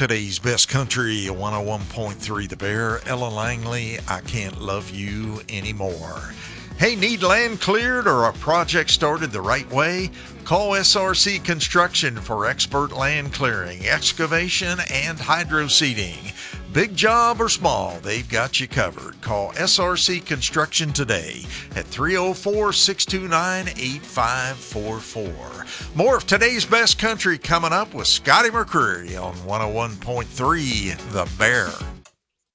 Today's best country, 101.3 The Bear, Ella Langley, I Can't Love You Anymore. Hey, need land cleared or a project started the right way? Call SRC Construction for expert land clearing, excavation, and hydro seeding. Big job or small, they've got you covered. Call SRC Construction today at 304-629-8544. More of today's best country coming up with Scotty McCreery on 101.3 The Bear.